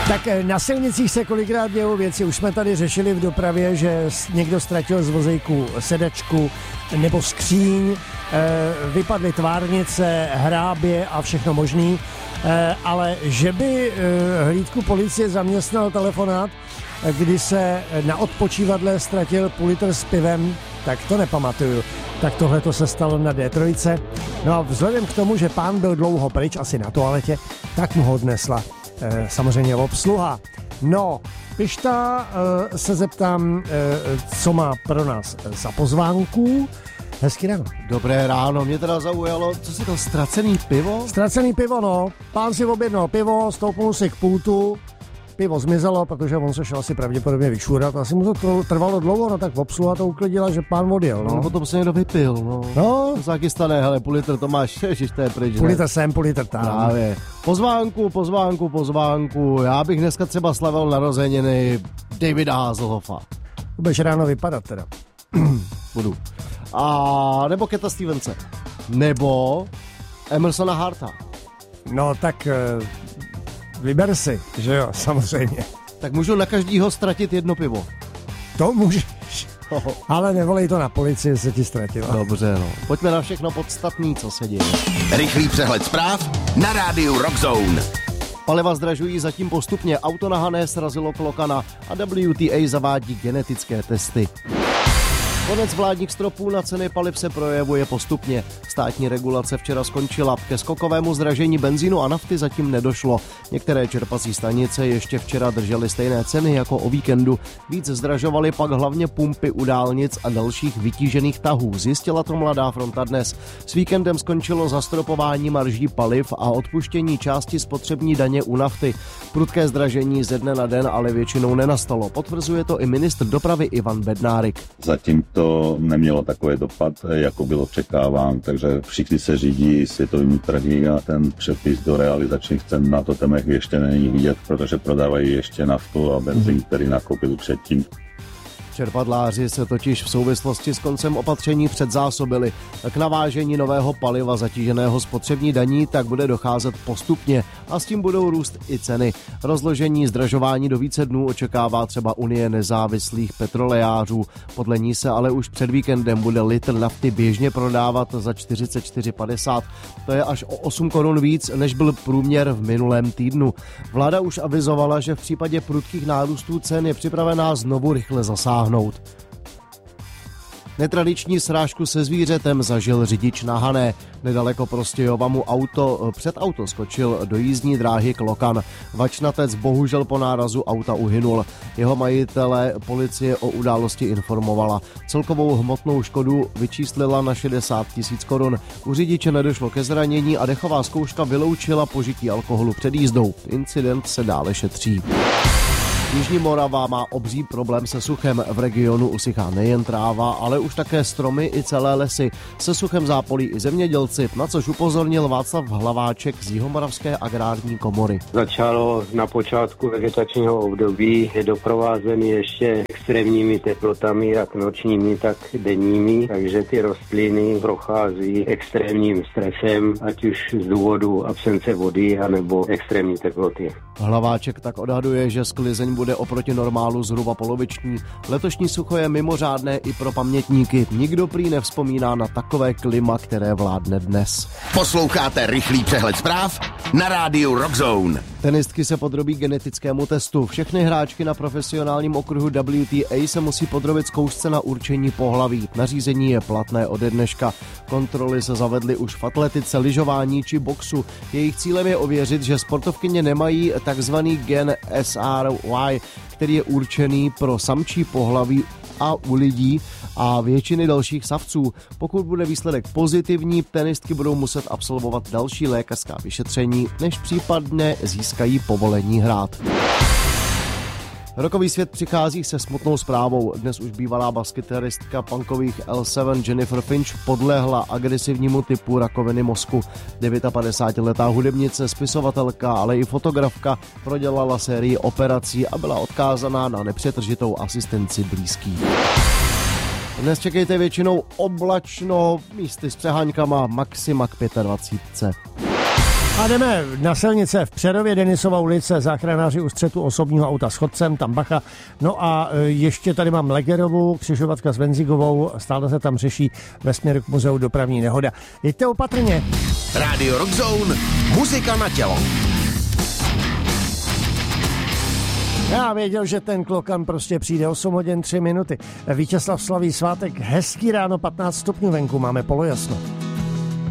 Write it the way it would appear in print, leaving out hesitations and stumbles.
Tak na silnicích se kolikrát dějou věci. Už jsme tady řešili v dopravě, že někdo ztratil z vozejku sedačku nebo skříň, vypadly tvárnice, hrábě a všechno možný. Ale že by hlídku policie zaměstnal telefonát, kdy se na odpočívadle ztratil půl litr s pivem, tak to nepamatuju. Tak tohle to se stalo na D3. No a vzhledem k tomu, že pán byl dlouho pryč, asi na toaletě, tak mu ho odnesla samozřejmě obsluha. No, Pišta se zeptám, co má pro nás za pozvánku. Hezký ráno. Dobré ráno, mě teda zaujalo, co si to, ztracený pivo? Ztracený pivo, no. Pán si objednal pivo, stoupnul si k pultu, pivo zmizelo, protože on se šel asi pravděpodobně vyšůrat. Asi mu to trvalo dlouho, no tak obsluha to uklidila, že pán odjel, no. No, potom se někdo vypil, no. No. To se taky stane, hele, půl litr to máš, ježiš, to je pryč. Půl litr sem, půl litr tam. Právě. Pozvánku. Já bych dneska třeba slavil narozeniny Davida Hasselhoffa. Budeš ráno vypadat teda. Budu. A nebo Keta Stevense. Nebo Emersona Harta. No tak vyber si, že jo, samozřejmě. Tak můžu na každýho ztratit jedno pivo. To můžeš. Ale nevolej to na policii, se ti ztratilo. Dobře, no. Pojďme na všechno podstatný, co se děje. Rychlý přehled zpráv na rádiu Rockzone. Paliva zdražují zatím postupně, auto nahané srazilo klokana a WTA zavádí genetické testy. Konec vládních stropů na ceny paliv se projevuje postupně. Státní regulace včera skončila. Ke skokovému zdražení benzínu a nafty zatím nedošlo. Některé čerpací stanice ještě včera držely stejné ceny jako o víkendu. Víc zdražovaly pak hlavně pumpy u dálnic a dalších vytížených tahů. Zjistila to Mladá fronta dnes. S víkendem skončilo zastropování marží paliv a odpuštění části spotřební daně u nafty. Prudké zdražení ze dne na den ale většinou nenastalo. Potvrzuje to i ministr dopravy Ivan Bednárik. Zatím to nemělo takový dopad, jako bylo očekáván, takže všichni se řídí světovými trhy a ten přepis do realizačních cen na totemech ještě není vidět, protože prodávají ještě naftu a benzín, který nakoupili předtím. Čerpadláři se totiž v souvislosti s koncem opatření předzásobili. K navážení nového paliva zatíženého spotřební daní tak bude docházet postupně a s tím budou růst i ceny. Rozložení zdražování do více dnů očekává třeba Unie nezávislých petrolejářů. Podle ní se ale už před víkendem bude litr nafty běžně prodávat za 44,50. To je až o 8 korun víc, než byl průměr v minulém týdnu. Vláda už avizovala, že v případě prudkých nárůstů cen je připravená znovu rychle zasáhnout. Netradiční srážku se zvířetem zažil řidič na Hané. Nedaleko Prostějova mu před auto skočil do jízdní dráhy klokan. Vačnatec bohužel po nárazu auta uhynul. Jeho majitele policie o události informovala. Celkovou hmotnou škodu vyčíslila na 60 000 korun. U řidiče nedošlo ke zranění a dechová zkouška vyloučila požití alkoholu před jízdou. Incident se dále šetří. Jižní Morava má obří problém se suchem. V regionu usychá nejen tráva, ale už také stromy i celé lesy. Se suchem zápolí i zemědělci, na což upozornil Václav Hlaváček z Jihomoravské agrární komory. Začalo na počátku vegetačního období, je doprovázený ještě extrémními teplotami, jak nočními, tak denními, takže ty rostliny prochází extrémním stresem, ať už z důvodu absence vody, anebo extrémní teploty. Hlaváček tak odhaduje, že sklizeň bude oproti normálu zhruba poloviční. Letošní sucho je mimořádné i pro pamětníky. Nikdo prý nevzpomíná na takové klima, které vládne dnes. Posloucháte rychlý přehled zpráv na rádiu Rockzone. Tenistky se podrobí genetickému testu. Všechny hráčky na profesionálním okruhu WTA se musí podrobit zkoušce na určení pohlaví. Nařízení je platné ode dneška. Kontroly se zavedly už v atletice, lyžování či boxu. Jejich cílem je ověřit, že sportovkyně nemají takzvaný gen SRY, který je určený pro samčí pohlaví a u lidí a většiny dalších savců. Pokud bude výsledek pozitivní, tenistky budou muset absolvovat další lékařská vyšetření, než případně získají povolení hrát. Rockový svět přichází se smutnou zprávou. Dnes už bývalá baskytaristka punkových L7 Jennifer Finch podlehla agresivnímu typu rakoviny mozku. 59letá hudebnice, spisovatelka, ale i fotografka prodělala sérii operací a byla odkázaná na nepřetržitou asistenci blízkých. Dnes čekejte většinou oblačno, místy s přeháňkama, maxima k 25. A jdeme na silnice v Přerově, Denisova ulice, záchranáři u střetu osobního auta s chodcem, tam bacha. No a ještě tady mám Legerovu, křižovatka s Venzigovou, stále se tam řeší ve směru k muzeu dopravní nehoda. Jeďte opatrně. Radio Rock Zone, muzika na tělo. Já věděl, že ten klokan prostě přijde 8 hodin 3 minuty. Vítězslav slaví svátek, hezký ráno, 15 stupňů venku, máme polojasno.